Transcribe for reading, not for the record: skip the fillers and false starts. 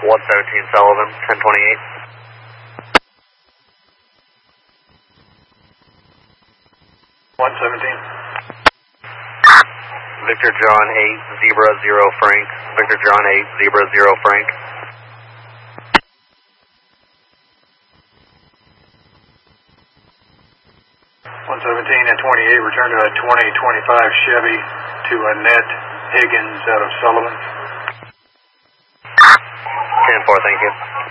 117 Sullivan, 1028. 117. Victor John 8, Zebra 0 Frank. Victor John 8, Zebra 0 Frank. And 28, return to a 2025 Chevy to Annette Higgins out of Sullivan. 10-4, thank you.